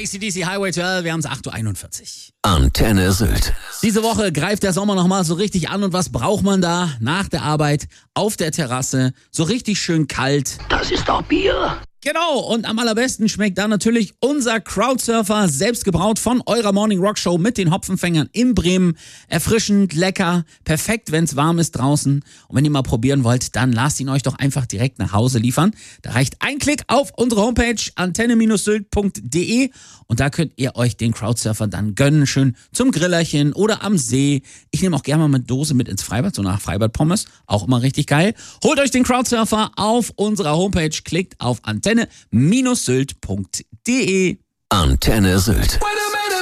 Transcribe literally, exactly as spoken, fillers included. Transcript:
A C D C Highway zwölf, wir haben es acht Uhr einundvierzig. Antenne Sylt. Diese Woche greift der Sommer nochmal so richtig an und was braucht man da? Nach der Arbeit, auf der Terrasse, so richtig schön kalt. Das ist doch Bier. Genau, und am allerbesten schmeckt da natürlich unser Crowdsurfer, selbst gebraut von eurer Morning Rock Show mit den Hopfenfängern in Bremen. Erfrischend, lecker, perfekt, wenn's warm ist draußen. Und wenn ihr mal probieren wollt, dann lasst ihn euch doch einfach direkt nach Hause liefern. Da reicht ein Klick auf unsere Homepage antenne sylt punkt de und da könnt ihr euch den Crowdsurfer dann gönnen, schön zum Grillerchen oder am See. Ich nehme auch gerne mal eine Dose mit ins Freibad, so nach Freibad-Pommes, auch immer richtig geil. Holt euch den Crowdsurfer auf unserer Homepage, klickt auf antenne sylt punkt de. Antenne Sylt.